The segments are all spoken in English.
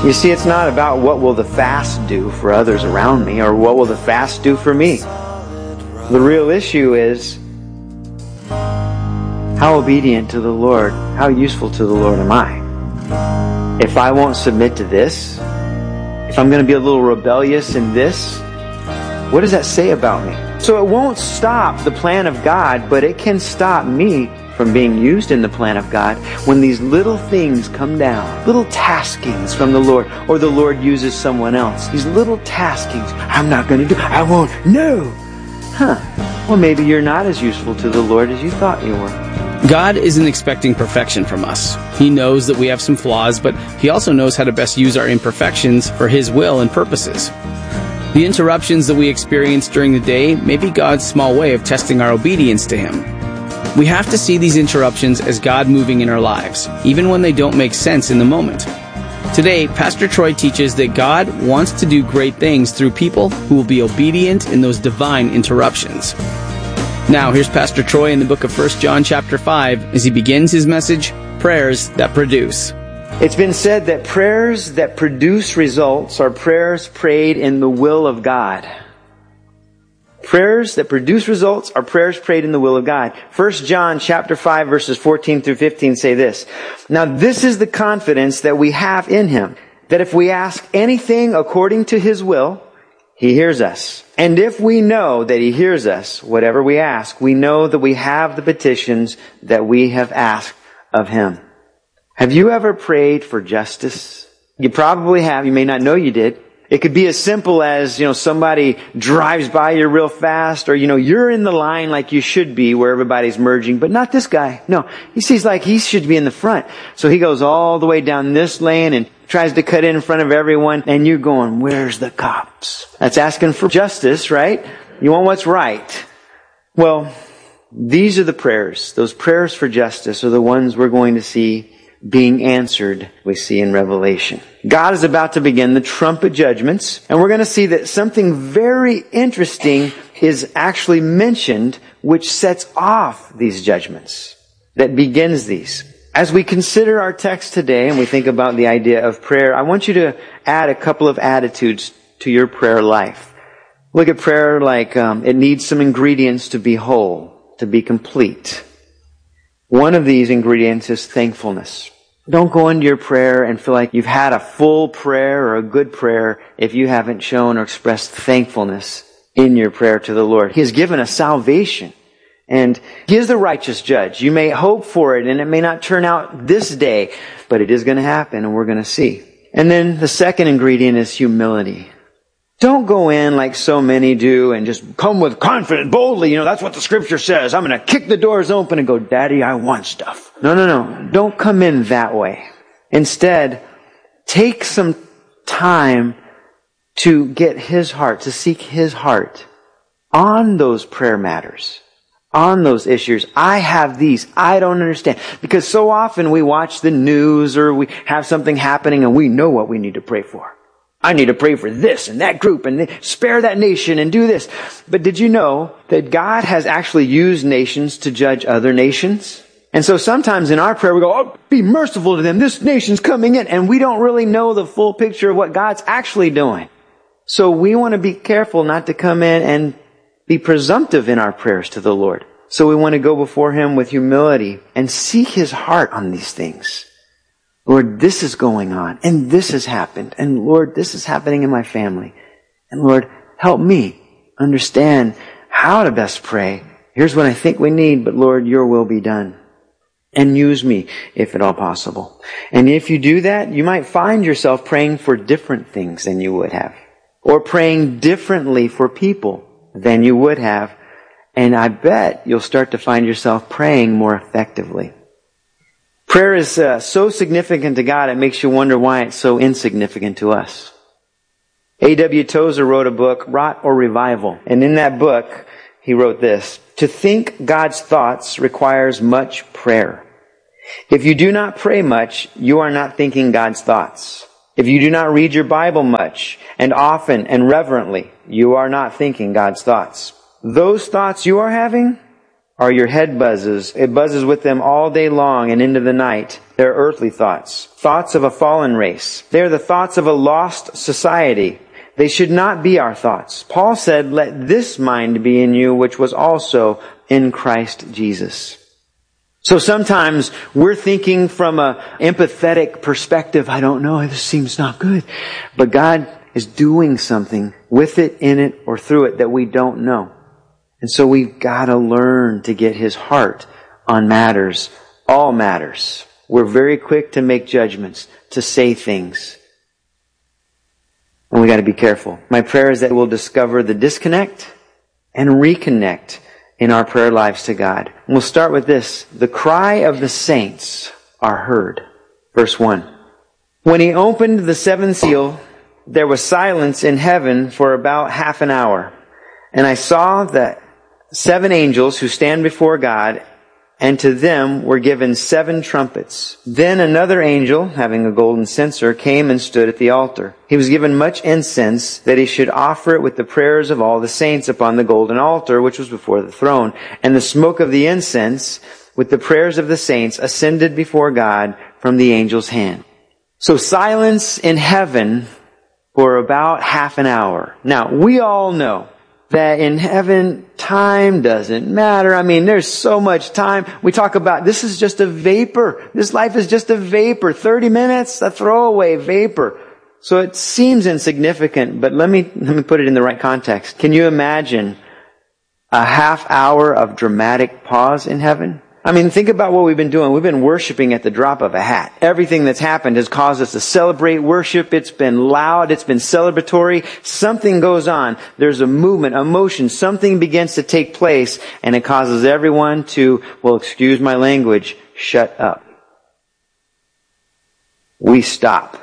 You see, it's not about what will the fast do for others around me or what will the fast do for me. The real issue is, how obedient to the Lord, how useful to the Lord am I? If I won't submit to this, if I'm going to be a little rebellious in this, what does that say about me? So it won't stop the plan of God, but it can stop me from being used in the plan of God when these little things come down, little taskings from the Lord, or the Lord uses someone else. These little taskings, I'm not going to do, I won't, no. Well, maybe you're not as useful to the Lord as you thought you were. God isn't expecting perfection from us. He knows that we have some flaws, but He also knows how to best use our imperfections for His will and purposes. The interruptions that we experience during the day may be God's small way of testing our obedience to Him. We have to see these interruptions as God moving in our lives, even when they don't make sense in the moment. Today, Pastor Troy teaches that God wants to do great things through people who will be obedient in those divine interruptions. Now, here's Pastor Troy in the book of 1 John chapter 5 as he begins his message, Prayers That Produce. It's been said that prayers that produce results are prayers prayed in the will of God. Prayers that produce results are prayers prayed in the will of God. 1 John chapter 5 verses 14 through 15 say this. Now this is the confidence that we have in Him, that if we ask anything according to His will, He hears us. And if we know that He hears us, whatever we ask, we know that we have the petitions that we have asked of Him. Have you ever prayed for justice? You probably have. You may not know you did. It could be as simple as, somebody drives by you real fast, or, you're in the line like you should be where everybody's merging, but not this guy. No, he sees like he should be in the front. So he goes all the way down this lane and tries to cut in front of everyone, and you're going, where's the cops? That's asking for justice, right? You want what's right. Well, these are the prayers. Those prayers for justice are the ones we're going to see being answered, we see in Revelation. God is about to begin the trumpet judgments, and we're going to see that something very interesting is actually mentioned which sets off these judgments, that begins these. As we consider our text today and we think about the idea of prayer, I want you to add a couple of attitudes to your prayer life. Look at prayer like it needs some ingredients to be whole, to be complete. One of these ingredients is thankfulness. Don't go into your prayer and feel like you've had a full prayer or a good prayer if you haven't shown or expressed thankfulness in your prayer to the Lord. He has given us salvation, and He is the righteous judge. You may hope for it, and it may not turn out this day, but it is going to happen, and we're going to see. And then the second ingredient is humility. Don't go in like so many do and just come with confidence, boldly. That's what the Scripture says. I'm going to kick the doors open and go, Daddy, I want stuff. No. Don't come in that way. Instead, take some time to get His heart, to seek His heart on those prayer matters, on those issues. I have these. I don't understand. Because so often we watch the news or we have something happening and we know what we need to pray for. I need to pray for this and that group and spare that nation and do this. But did you know that God has actually used nations to judge other nations? And so sometimes in our prayer we go, oh, be merciful to them. This nation's coming in. And we don't really know the full picture of what God's actually doing. So we want to be careful not to come in and be presumptive in our prayers to the Lord. So we want to go before Him with humility and seek His heart on these things. Lord, this is going on, and this has happened, and Lord, this is happening in my family. And Lord, help me understand how to best pray. Here's what I think we need, but Lord, Your will be done. And use me, if at all possible. And if you do that, you might find yourself praying for different things than you would have. Or praying differently for people than you would have. And I bet you'll start to find yourself praying more effectively. Prayer is so significant to God, it makes you wonder why it's so insignificant to us. A.W. Tozer wrote a book, Rot or Revival. And in that book, he wrote this: to think God's thoughts requires much prayer. If you do not pray much, you are not thinking God's thoughts. If you do not read your Bible much and often and reverently, you are not thinking God's thoughts. Those thoughts you are having are your head buzzes. It buzzes with them all day long and into the night. They're earthly thoughts. Thoughts of a fallen race. They're the thoughts of a lost society. They should not be our thoughts. Paul said, let this mind be in you, which was also in Christ Jesus. So sometimes we're thinking from an empathetic perspective. I don't know, this seems not good. But God is doing something with it, in it, or through it that we don't know. And so we've got to learn to get His heart on matters, all matters. We're very quick to make judgments, to say things. And we got to be careful. My prayer is that we'll discover the disconnect and reconnect in our prayer lives to God. And we'll start with this. The cry of the saints are heard. Verse 1. When He opened the seventh seal, there was silence in heaven for about half an hour. And I saw that 7 angels who stand before God, and to them were given 7 trumpets. Then another angel, having a golden censer, came and stood at the altar. He was given much incense, that he should offer it with the prayers of all the saints upon the golden altar, which was before the throne. And the smoke of the incense, with the prayers of the saints, ascended before God from the angel's hand. So silence in heaven for about half an hour. Now, we all know that in heaven, time doesn't matter. I mean, there's so much time. We talk about, this is just a vapor. This life is just a vapor. 30 minutes, a throwaway vapor. So it seems insignificant, but let me put it in the right context. Can you imagine a half hour of dramatic pause in heaven? I mean, think about what we've been doing. We've been worshiping at the drop of a hat. Everything that's happened has caused us to celebrate worship. It's been loud. It's been celebratory. Something goes on. There's a movement, a motion. Something begins to take place, and it causes everyone to, well, excuse my language, shut up. We stop.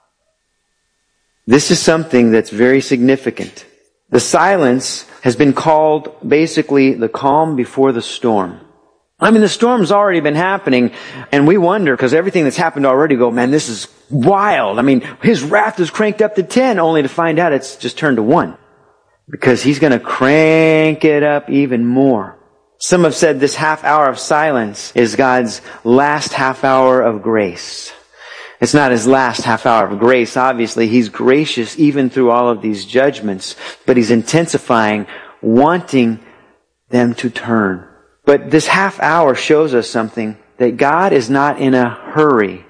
This is something that's very significant. The silence has been called basically the calm before the storm. I mean, the storm's already been happening, and we wonder, because everything that's happened already, go, man, this is wild. I mean, His wrath is cranked up to 10, only to find out it's just turned to 1. Because He's going to crank it up even more. Some have said this half hour of silence is God's last half hour of grace. It's not His last half hour of grace. Obviously, He's gracious even through all of these judgments, but He's intensifying, wanting them to turn. But this half hour shows us something, that God is not in a hurry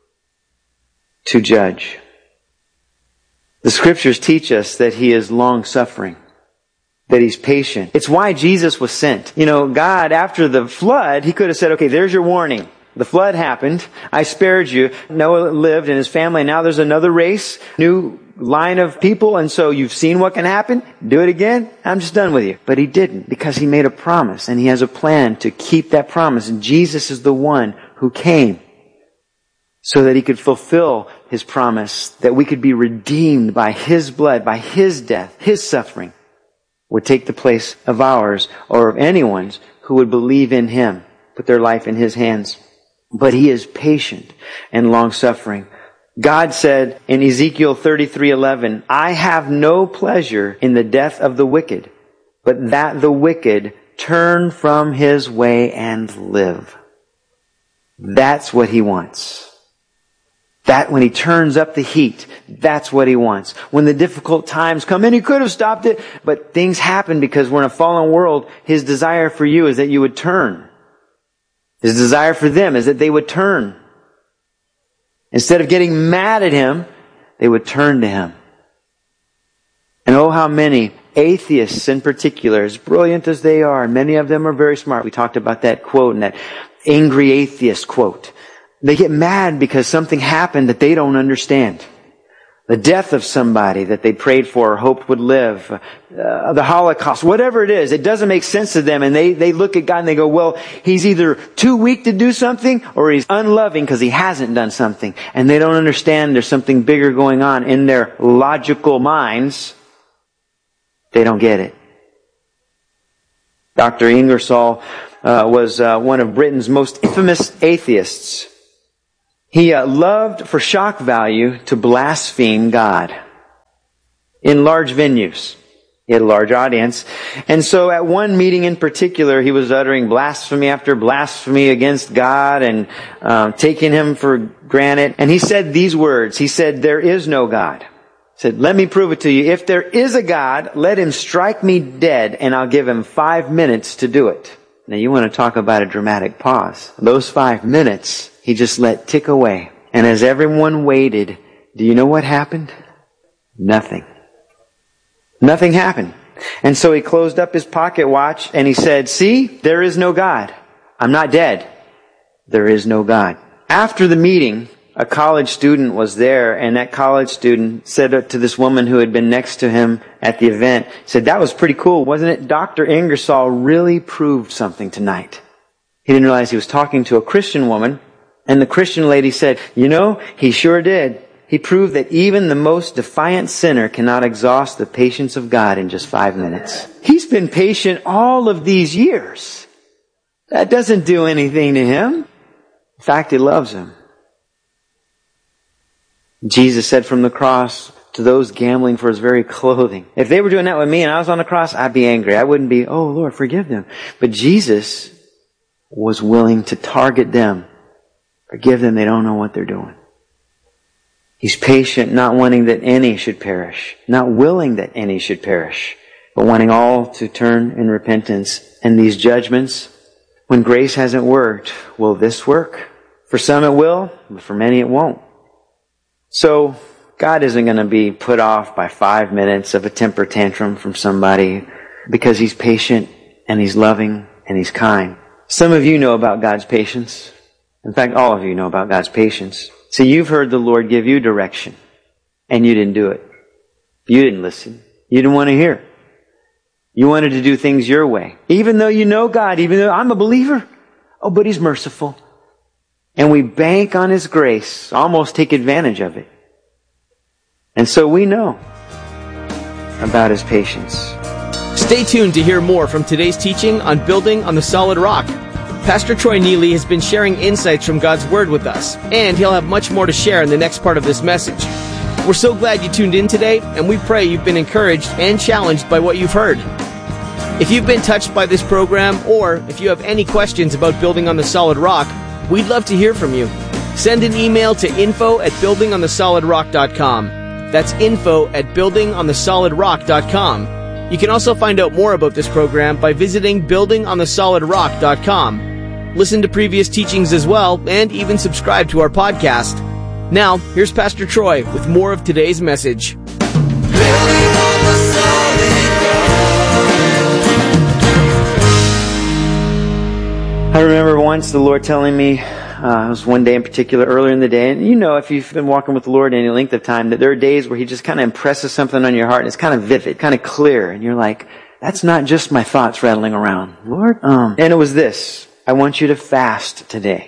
to judge. The Scriptures teach us that He is long-suffering, that He's patient. It's why Jesus was sent. You know, God, after the flood, He could have said, okay, there's your warning. The flood happened. I spared you. Noah lived and his family. Now there's another race, new line of people. And so you've seen what can happen. Do it again. I'm just done with you. But He didn't, because He made a promise and He has a plan to keep that promise. And Jesus is the one who came so that He could fulfill His promise, that we could be redeemed by His blood, by His death, His suffering would take the place of ours or of anyone's who would believe in Him, put their life in His hands. But He is patient and long-suffering. God said in Ezekiel 33:11, I have no pleasure in the death of the wicked, but that the wicked turn from his way and live. That's what He wants. That when He turns up the heat, that's what He wants. When the difficult times come, and He could have stopped it, but things happen because we're in a fallen world. His desire for you is that you would turn. His desire for them is that they would turn. Instead of getting mad at Him, they would turn to Him. And oh, how many atheists in particular, as brilliant as they are, and many of them are very smart. We talked about that quote and that angry atheist quote. They get mad because something happened that they don't understand. The death of somebody that they prayed for or hoped would live, the Holocaust, whatever it is, it doesn't make sense to them. And they look at God and they go, well, He's either too weak to do something or He's unloving because He hasn't done something. And they don't understand there's something bigger going on in their logical minds. They don't get it. Dr. Ingersoll was one of Britain's most infamous atheists. He loved for shock value to blaspheme God in large venues. He had a large audience. And so at one meeting in particular, he was uttering blasphemy after blasphemy against God and taking him for granted. And he said these words. He said, "There is no God." He said, "Let me prove it to you. If there is a God, let him strike me dead and I'll give him 5 minutes to do it." Now you want to talk about a dramatic pause. Those 5 minutes he just let tick away. And as everyone waited, do you know what happened? Nothing. Nothing happened. And so he closed up his pocket watch and he said, "See, there is no God. I'm not dead. There is no God." After the meeting, a college student was there, and that college student said to this woman who had been next to him at the event, said, "That was pretty cool, wasn't it? Dr. Ingersoll really proved something tonight." He didn't realize he was talking to a Christian woman, and the Christian lady said, "You know, he sure did. He proved that even the most defiant sinner cannot exhaust the patience of God in just 5 minutes. He's been patient all of these years. That doesn't do anything to him. In fact, he loves him." Jesus said from the cross to those gambling for his very clothing, if they were doing that with me and I was on the cross, I'd be angry. I wouldn't be, "Oh Lord, forgive them." But Jesus was willing to target them. Forgive them, they don't know what they're doing. He's patient, not wanting that any should perish, not willing that any should perish, but wanting all to turn in repentance. And these judgments, when grace hasn't worked, will this work? For some it will, but for many it won't. So God isn't going to be put off by 5 minutes of a temper tantrum from somebody, because He's patient and He's loving and He's kind. Some of you know about God's patience. In fact, all of you know about God's patience. So you've heard the Lord give you direction, and you didn't do it. You didn't listen. You didn't want to hear. You wanted to do things your way. Even though you know God, even though I'm a believer. Oh, but He's merciful. And we bank on His grace, almost take advantage of it. And so we know about His patience. Stay tuned to hear more from today's teaching on Building on the Solid Rock. Pastor Troy Neely has been sharing insights from God's Word with us, and he'll have much more to share in the next part of this message. We're so glad you tuned in today, and we pray you've been encouraged and challenged by what you've heard. If you've been touched by this program, or if you have any questions about Building on the Solid Rock, we'd love to hear from you. Send an email to info@buildingonthesolidrock.com. That's info@buildingonthesolidrock.com. You can also find out more about this program by visiting buildingonthesolidrock.com. Listen to previous teachings as well, and even subscribe to our podcast. Now, here's Pastor Troy with more of today's message. I remember once the Lord telling me, it was one day in particular, earlier in the day, and you know, if you've been walking with the Lord any length of time, that there are days where He just kind of impresses something on your heart, and it's kind of vivid, kind of clear, and you're like, that's not just my thoughts rattling around, Lord. And it was this: I want you to fast today.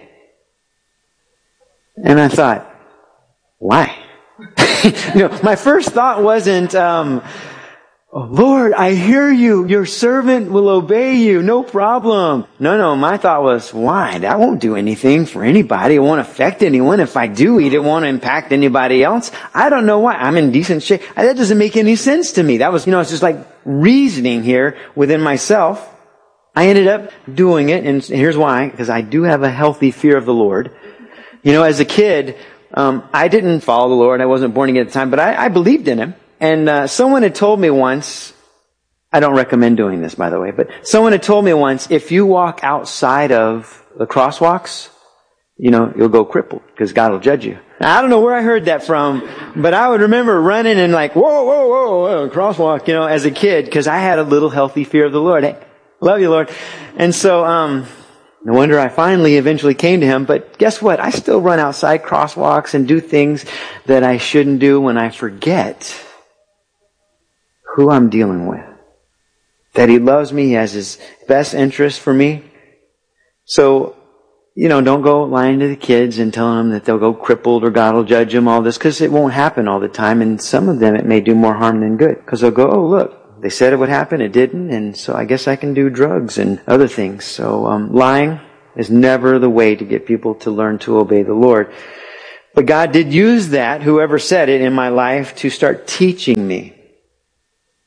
And I thought, why? My first thought wasn't, "Oh, Lord, I hear you. Your servant will obey you. No problem." No. My thought was, why? That won't do anything for anybody. It won't affect anyone. If I do eat, it won't impact anybody else. I don't know why. I'm in decent shape. That doesn't make any sense to me. That was, it's just like reasoning here within myself. I ended up doing it, and here's why. Because I do have a healthy fear of the Lord. As a kid, I didn't follow the Lord. I wasn't born again at the time, but I believed in Him. And someone had told me once, I don't recommend doing this, by the way, but someone had told me once, if you walk outside of the crosswalks, you'll go crippled because God will judge you. Now, I don't know where I heard that from, but I would remember running and like, whoa, crosswalk, as a kid, because I had a little healthy fear of the Lord. Hey, love you, Lord. And so, no wonder I finally eventually came to Him. But guess what? I still run outside crosswalks and do things that I shouldn't do when I forget who I'm dealing with. That He loves me, He has His best interest for me. So, don't go lying to the kids and telling them that they'll go crippled or God will judge them, all this, because it won't happen all the time. And some of them, it may do more harm than good. Because they'll go, oh, look, they said it would happen, it didn't, and so I guess I can do drugs and other things. So lying is never the way to get people to learn to obey the Lord. But God did use that, whoever said it, in my life to start teaching me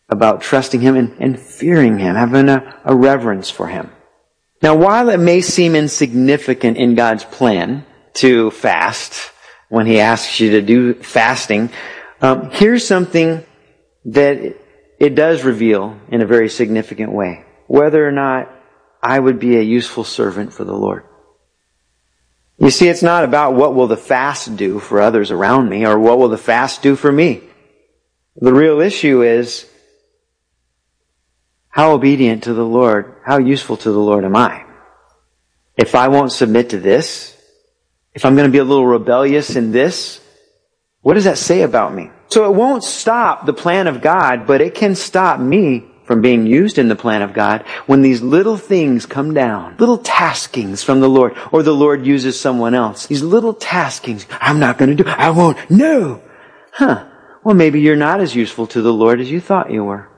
about trusting Him and fearing Him, having a reverence for Him. Now, while it may seem insignificant in God's plan to fast, when He asks you to do fasting, here's something that it does reveal in a very significant way. Whether or not I would be a useful servant for the Lord. You see, it's not about what will the fast do for others around me or what will the fast do for me. The real issue is, how obedient to the Lord, how useful to the Lord am I? If I won't submit to this, if I'm going to be a little rebellious in this, what does that say about me? So it won't stop the plan of God, but it can stop me from being used in the plan of God when these little things come down, little taskings from the Lord, or the Lord uses someone else. These little taskings, I'm not going to do, I won't, no. Well, maybe you're not as useful to the Lord as you thought you were.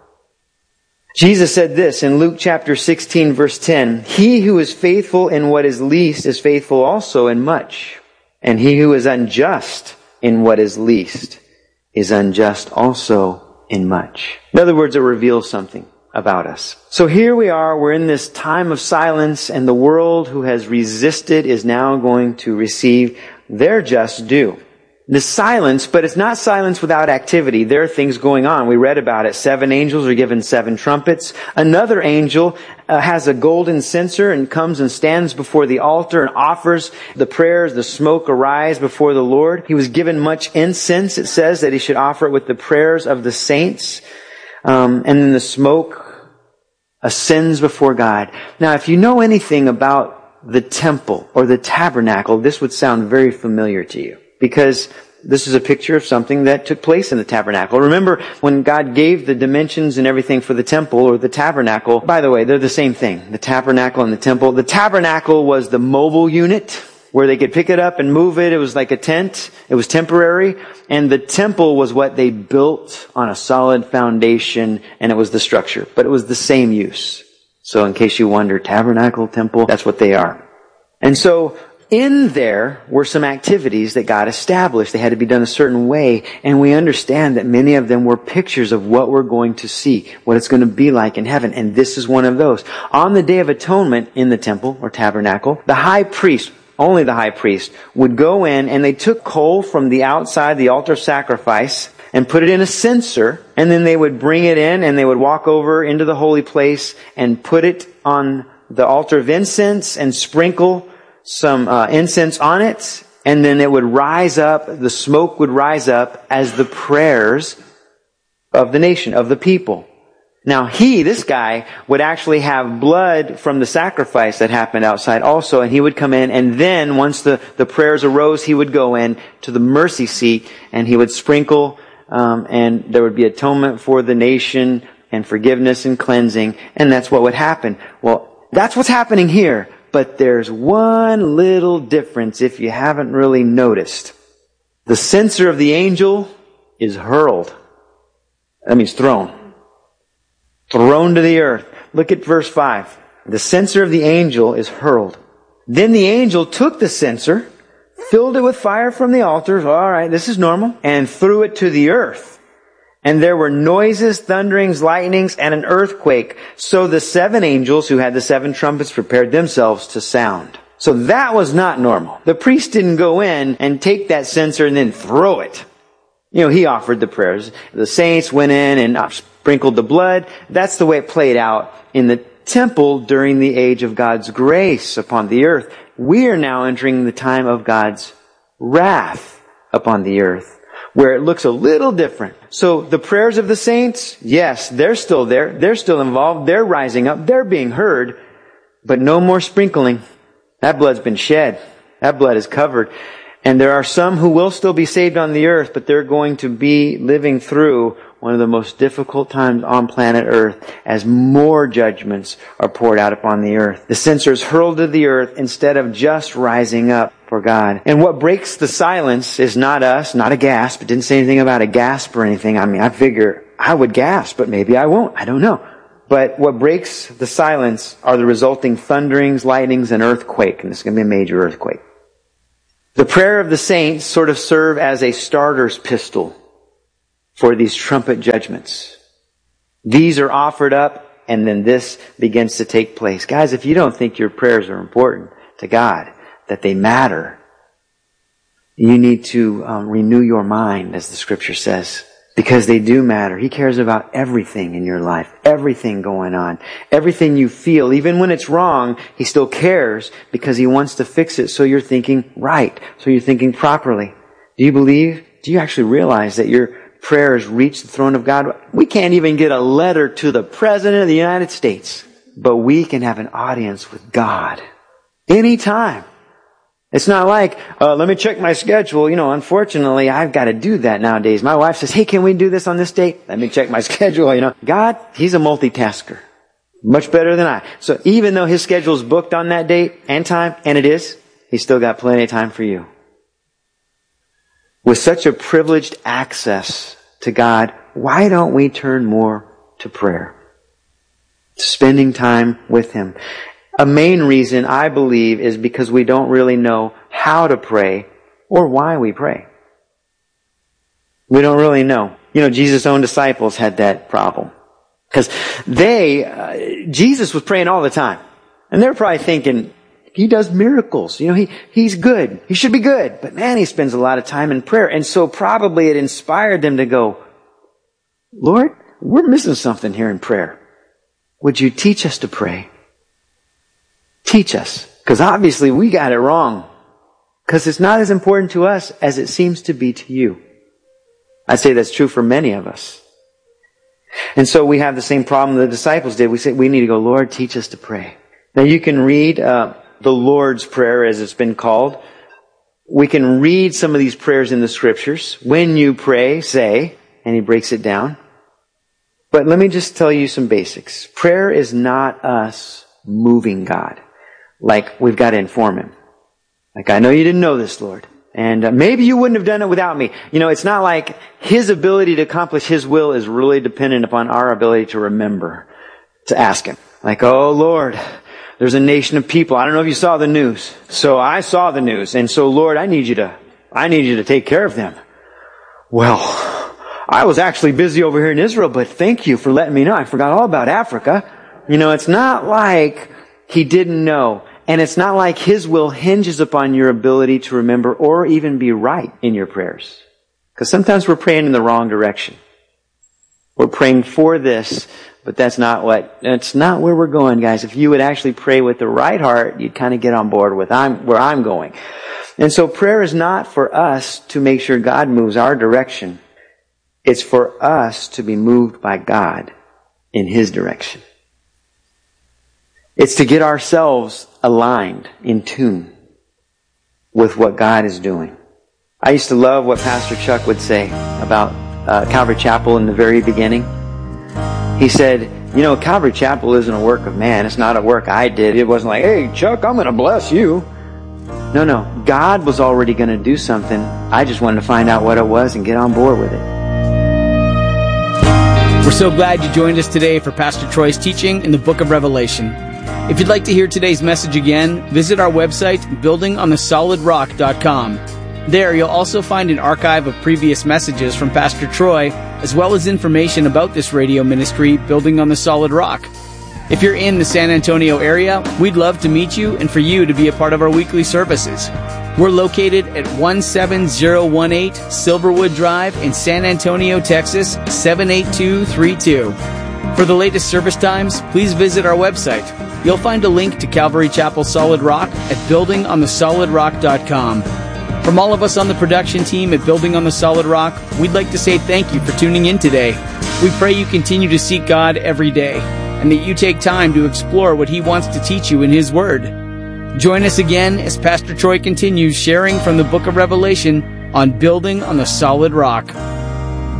Jesus said this in Luke chapter 16, verse 10, "He who is faithful in what is least is faithful also in much, and he who is unjust in what is least is unjust also in much." In other words, it reveals something about us. So here we are, we're in this time of silence, and the world who has resisted is now going to receive their just due. The silence, but it's not silence without activity. There are things going on. We read about it. 7 angels are given 7 trumpets. Another angel has a golden censer and comes and stands before the altar and offers the prayers. The smoke arise before the Lord. He was given much incense. It says that he should offer it with the prayers of the saints. And then the smoke ascends before God. Now, if you know anything about the temple or the tabernacle, this would sound very familiar to you, because this is a picture of something that took place in the tabernacle. Remember when God gave the dimensions and everything for the temple or the tabernacle? By the way, they're the same thing. The tabernacle and the temple. The tabernacle was the mobile unit where they could pick it up and move it. It was like a tent. It was temporary. And the temple was what they built on a solid foundation, and it was the structure. But it was the same use. So in case you wonder, tabernacle, temple, that's what they are. And so in there were some activities that God established. They had to be done a certain way, and we understand that many of them were pictures of what we're going to see, what it's going to be like in heaven, and this is one of those. On the Day of Atonement in the temple or tabernacle, the high priest, only the high priest, would go in, and they took coal from the outside, the altar of sacrifice, and put it in a censer, and then they would bring it in, and they would walk over into the holy place and put it on the altar of incense and sprinkle some incense on it, and then it would rise up, the smoke would rise up as the prayers of the nation, of the people. Now this guy, would actually have blood from the sacrifice that happened outside also, and he would come in, and then once the prayers arose, he would go in to the mercy seat, and he would sprinkle, and there would be atonement for the nation, and forgiveness and cleansing, and that's what would happen. Well, that's what's happening here. But there's one little difference if you haven't really noticed. The censer of the angel is hurled. That means thrown. Thrown to the earth. Look at verse 5. The censer of the angel is hurled. Then the angel took the censer, filled it with fire from the altar. All right, this is normal. And threw it to the earth. And there were noises, thunderings, lightnings, and an earthquake. So the 7 angels who had the 7 trumpets prepared themselves to sound. So that was not normal. The priest didn't go in and take that censer and then throw it. He offered the prayers. The saints went in and sprinkled the blood. That's the way it played out in the temple during the age of God's grace upon the earth. We are now entering the time of God's wrath upon the earth, where it looks a little different. So the prayers of the saints, yes, they're still there. They're still involved. They're rising up. They're being heard. But no more sprinkling. That blood's been shed. That blood is covered. And there are some who will still be saved on the earth, but they're going to be living through one of the most difficult times on planet Earth as more judgments are poured out upon the earth. The censer is hurled to the earth instead of just rising up for God. And what breaks the silence is not us, not a gasp. It didn't say anything about a gasp or anything. I figure I would gasp, but maybe I won't. I don't know. But what breaks the silence are the resulting thunderings, lightnings, and earthquake. And this is going to be a major earthquake. The prayer of the saints sort of serve as a starter's pistol for these trumpet judgments. These are offered up, and then this begins to take place. Guys, if you don't think your prayers are important to God, that they matter, you need to renew your mind, as the Scripture says, because they do matter. He cares about everything in your life, everything going on, everything you feel. Even when it's wrong, He still cares because He wants to fix it so you're thinking right, so you're thinking properly. Do you believe? Do you actually realize that your prayers reach the throne of God? We can't even get a letter to the President of the United States, but we can have an audience with God anytime. It's not like, let me check my schedule. Unfortunately, I've got to do that nowadays. My wife says, hey, can we do this on this date? Let me check my schedule. God, He's a multitasker. Much better than I. So even though His schedule is booked on that date and time, and it is, He's still got plenty of time for you. With such a privileged access to God, why don't we turn more to prayer? Spending time with Him. A main reason, I believe, is because we don't really know how to pray or why we pray. We don't really know. Jesus' own disciples had that problem. Because Jesus was praying all the time. And they're probably thinking, He does miracles. He's good. He should be good. But man, He spends a lot of time in prayer. And so probably it inspired them to go, Lord, we're missing something here in prayer. Would you teach us to pray? Teach us. Because obviously we got it wrong. Because it's not as important to us as it seems to be to you. I'd say that's true for many of us. And so we have the same problem the disciples did. We say we need to go, Lord, teach us to pray. Now you can read the Lord's Prayer, as it's been called. We can read some of these prayers in the Scriptures. When you pray, say, and He breaks it down. But let me just tell you some basics. Prayer is not us moving God. Like we've got to inform Him. Like, I know you didn't know this, Lord. And maybe you wouldn't have done it without me. It's not like His ability to accomplish His will is really dependent upon our ability to remember, to ask Him. Like, oh Lord, there's a nation of people. I don't know if you saw the news. So I saw the news. And so Lord, I need you to take care of them. Well, I was actually busy over here in Israel, but thank you for letting me know. I forgot all about Africa. It's not like He didn't know. And it's not like His will hinges upon your ability to remember or even be right in your prayers. Because sometimes we're praying in the wrong direction. We're praying for this, but that's not where we're going, guys. If you would actually pray with the right heart, you'd kind of get on board with where I'm going. And so prayer is not for us to make sure God moves our direction. It's for us to be moved by God in His direction. It's to get ourselves aligned, in tune with what God is doing. I used to love what Pastor Chuck would say about Calvary Chapel in the very beginning. He said, Calvary Chapel isn't a work of man. It's not a work I did. It wasn't like, hey, Chuck, I'm going to bless you. No. God was already going to do something. I just wanted to find out what it was and get on board with it. We're so glad you joined us today for Pastor Troy's teaching in the book of Revelation. If you'd like to hear today's message again, visit our website, buildingonthesolidrock.com. There, you'll also find an archive of previous messages from Pastor Troy, as well as information about this radio ministry, Building on the Solid Rock. If you're in the San Antonio area, we'd love to meet you and for you to be a part of our weekly services. We're located at 17018 Silverwood Drive in San Antonio, Texas, 78232. For the latest service times, please visit our website. You'll find a link to Calvary Chapel Solid Rock at buildingonthesolidrock.com. From all of us on the production team at Building on the Solid Rock, we'd like to say thank you for tuning in today. We pray you continue to seek God every day, and that you take time to explore what He wants to teach you in His Word. Join us again as Pastor Troy continues sharing from the book of Revelation on Building on the Solid Rock.